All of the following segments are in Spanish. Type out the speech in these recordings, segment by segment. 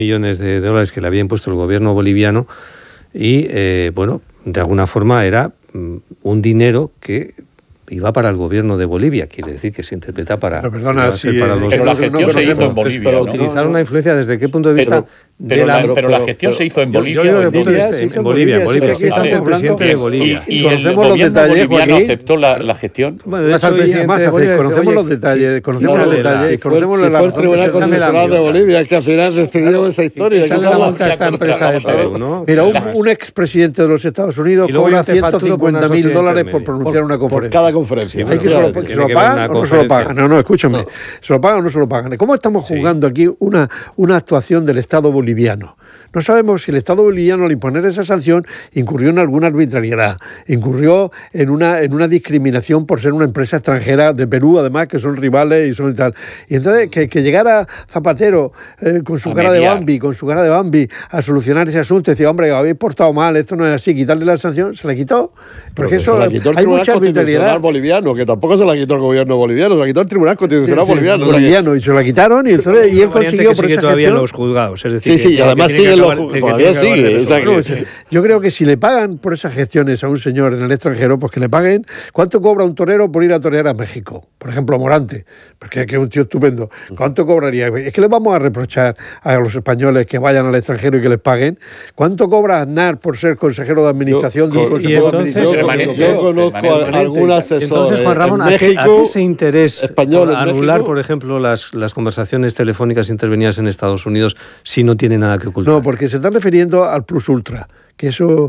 millones de dólares que le había impuesto el gobierno boliviano y, bueno, de alguna forma era un dinero que iba para el gobierno de Bolivia, quiere decir que se interpreta para, pero perdona, sí, para los... Pero la gestión se hizo en Bolivia, pero ¿no? utilizar una influencia desde qué punto de vista... Pero la gestión se hizo en Bolivia. Yo digo desde el punto de vista en Bolivia. En Bolivia sí está el presidente de Bolivia. ¿Y el gobierno boliviano aceptó la gestión? Bueno, de eso más hace, conocemos los detalles, conocemos los detalles, conocemos la el Tribunal Constitucional de Bolivia, que al final decidió esa historia. Sale la multa a esta empresa de Perú, ¿no? Mira, un expresidente de los Estados Unidos cobra $150.000 por pronunciar una conferencia. Por cada conferencia. ¿Hay que se lo pagan o no se lo pagan? No, escúchame. ¿Se lo pagan o no se lo pagan? ¿Cómo estamos juzgando aquí una actuación del Estado boliviano? No sabemos si el Estado boliviano, al imponer esa sanción, incurrió en alguna arbitrariedad, incurrió en una discriminación por ser una empresa extranjera de Perú, además, que son rivales y son tal. Y entonces, que llegara Zapatero con su cara de Bambi, a solucionar ese asunto, y decía, hombre, habéis portado mal, esto no es así, quitarle la sanción, se la quitó. Porque eso hay mucha arbitrariedad. Boliviano, que tampoco se la quitó el gobierno boliviano, se la quitó el Tribunal Constitucional boliviano. Y se la quitaron, y entonces él consiguió por esa todavía gestión... en los juzgados, es decir... Sí, y además sigue todavía sigue. Yo creo que si le pagan por esas gestiones a un señor en el extranjero, pues que le paguen. ¿Cuánto cobra un torero por ir a torear a México? Por ejemplo, Morante, porque es un tío estupendo. ¿Cuánto cobraría? Es que le vamos a reprochar a los españoles que vayan al extranjero y que les paguen. ¿Cuánto cobra Aznar por ser consejero de administración de un consejo de administración? Yo conozco a algún asesor. Entonces, Juan Ramón, ¿a qué se interesa español anular, por ejemplo, las conversaciones telefónicas intervenidas en Estados Unidos si no tiene nada que ocultar? No, porque se están refiriendo al plus ultra, que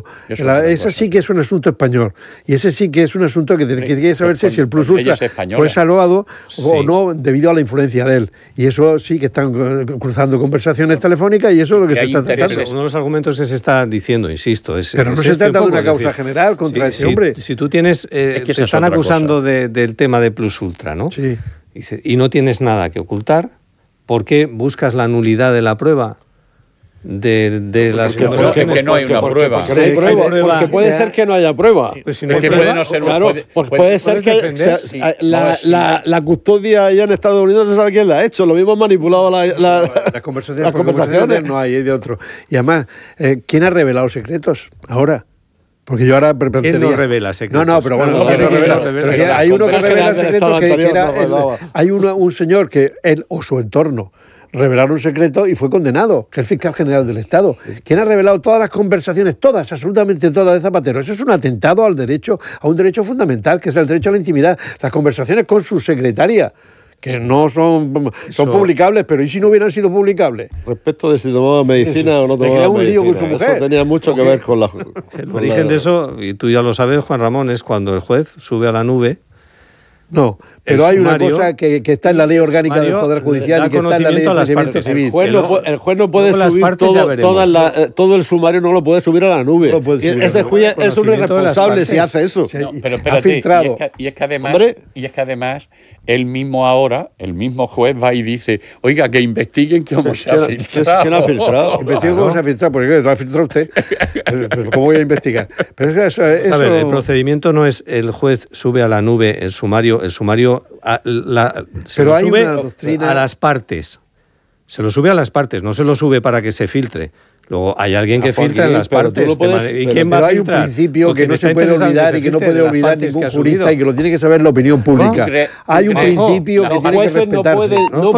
ese sí que es un asunto español, y ese sí que es un asunto que tiene que saberse si el plus ultra fue salvado o no debido a la influencia de él, y eso sí que están cruzando conversaciones telefónicas, y eso es lo que se está tratando. Uno de los argumentos que se está diciendo, insisto, pero no se trata de una causa general contra ese hombre. Si tú tienes, te están acusando del tema de plus ultra, ¿no? Sí. Y no tienes nada que ocultar, ¿por qué buscas la nulidad de la prueba? De las conversaciones, que no hay una prueba. Porque puede ser que no haya prueba. Pues si no hay prueba, puede ser que la custodia allá en Estados Unidos no se sabe quién la ha hecho. Lo mismo manipulado las conversaciones no hay de otro. Y además, ¿quién ha revelado secretos ahora? Porque yo ahora ¿quién no revela secretos? No, pero bueno, hay uno que revela secretos hay un señor que él o su entorno revelaron un secreto y fue condenado, que es el fiscal general del Estado. ¿Quién ha revelado todas las conversaciones, todas, absolutamente todas, de Zapatero? Eso es un atentado a un derecho fundamental, que es el derecho a la intimidad. Las conversaciones con su secretaria, que no son publicables, pero ¿y si no hubieran sido publicables? Respecto de si tomaba medicina o no tomaba un lío con su mujer. Eso tenía mucho que ver con la... El origen de eso, y tú ya lo sabes, Juan Ramón, es cuando el juez sube a la nube. No, pero hay una cosa que está en la ley orgánica del Poder Judicial y que está en la ley de procedimiento civil. El juez no puede subir todo el sumario, no lo puede subir a la nube. Ese juez es un irresponsable si hace eso. Pero espérate, y es que además él mismo ahora, el mismo juez va y dice, oiga, que investiguen cómo se ha filtrado. ¿Quién ha filtrado? Investiguen cómo se ha filtrado, porque lo ha filtrado usted. ¿Cómo voy a investigar? Pero es que eso... A ver, el procedimiento no es el juez sube a la nube el sumario se lo sube a las partes. Se lo sube a las partes, no se lo sube para que se filtre. Luego hay alguien que filtra en las partes. ¿Y quién va a filtrar? Hay un principio que no se puede olvidar y que no puede olvidar ningún jurista y que lo tiene que saber la opinión pública. Hay un principio que tiene que respetarse.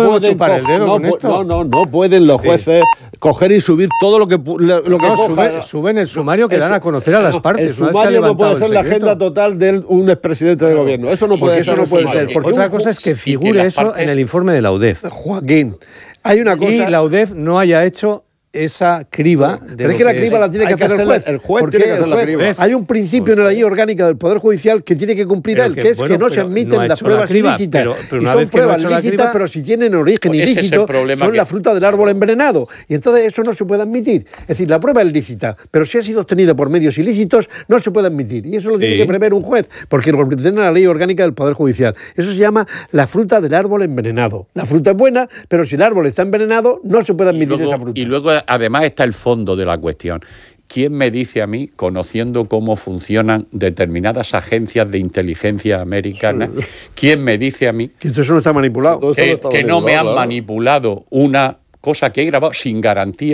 No pueden los jueces coger y subir todo lo que suben el sumario que dan a conocer a las partes. El sumario no puede ser la agenda total de un expresidente de gobierno. Eso no puede ser. Otra cosa es que figure eso en el informe de la UDEF. Joaquín, hay una cosa... Y la UDEF no haya hecho esa criba. Pero es que la criba la tiene que hacer el juez. El juez tiene que hacer la criba. Hay un principio en la ley orgánica del Poder Judicial que tiene que cumplir él, que es que no se admiten las pruebas ilícitas. Y son pruebas lícitas, pero si tienen origen ilícito, son la fruta del árbol envenenado. Y entonces eso no se puede admitir. Es decir, la prueba es lícita, pero si ha sido obtenida por medios ilícitos, no se puede admitir. Y eso lo tiene que prever un juez, porque lo pretende la ley orgánica del Poder Judicial. Eso se llama la fruta del árbol envenenado. La fruta es buena, pero si el árbol está envenenado, no se puede admitir esa fruta. Y luego, además, está el fondo de la cuestión. ¿Quién me dice a mí, conociendo cómo funcionan determinadas agencias de inteligencia americanas, quién me dice a mí que eso no está manipulado? Que no me han manipulado una cosa que he grabado sin garantía